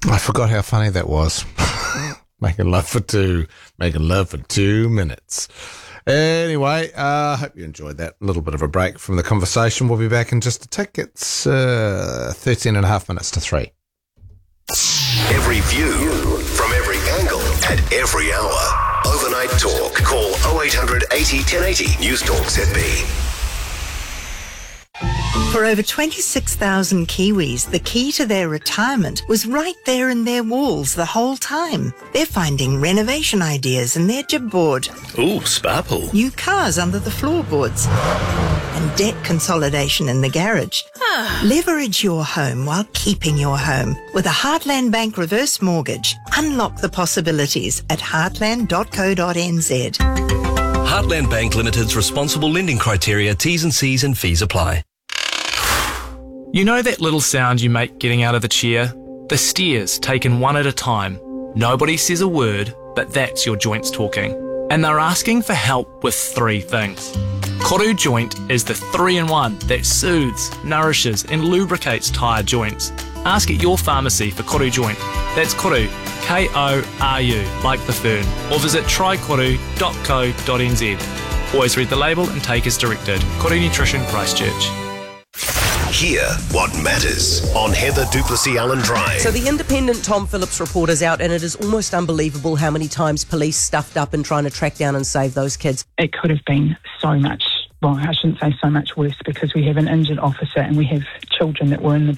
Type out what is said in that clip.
I forgot how funny that was. Making love for 2 minutes. Anyway, I hope you enjoyed that. A little bit of a break from the conversation. We'll be back in just a tick. It's 13 and a half minutes to 3. Every view from every angle at every hour. Overnight Talk. Call 0800 80 1080. News Talk ZB. For over 26,000 Kiwis, the key to their retirement was right there in their walls the whole time. They're finding renovation ideas in their jib board. Ooh, spa pool. New cars under the floorboards. And debt consolidation in the garage. Leverage your home while keeping your home. With a Heartland Bank reverse mortgage. Unlock the possibilities at heartland.co.nz. Heartland Bank Limited's responsible lending criteria, T's and C's and fees apply. You know that little sound you make getting out of the chair? The stairs taken one at a time. Nobody says a word, but that's your joints talking. And they're asking for help with 3 things. Koru Joint is the 3-in-1 that soothes, nourishes and lubricates tired joints. Ask at your pharmacy for Koru Joint. That's Koru, K-O-R-U, like the fern. Or visit trykoru.co.nz. Always read the label and take as directed. Koru Nutrition, Christchurch. Hear what matters on Heather Duplessis Allen Drive. So the independent Tom Phillips report is out, and it is almost unbelievable how many times police stuffed up in trying to track down and save those kids. It could have been so much, well, I shouldn't say so much worse, because we have an injured officer and we have children that were in the